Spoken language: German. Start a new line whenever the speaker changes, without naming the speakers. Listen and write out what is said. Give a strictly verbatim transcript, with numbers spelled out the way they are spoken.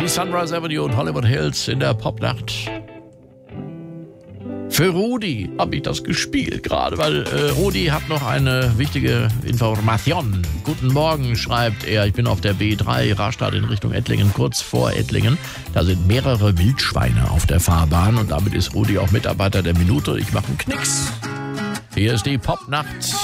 die Sunrise Avenue und Hollywood Hills in der Popnacht. Für Rudi habe ich das gespielt gerade, weil äh, Rudi hat noch eine wichtige Information. Guten Morgen, schreibt er. Ich bin auf der B drei, Rastatt in Richtung Ettlingen, kurz vor Ettlingen. Da sind mehrere Wildschweine auf der Fahrbahn und damit ist Rudi auch Mitarbeiter der Minute. Ich mache einen Knicks. Hier ist die Popnacht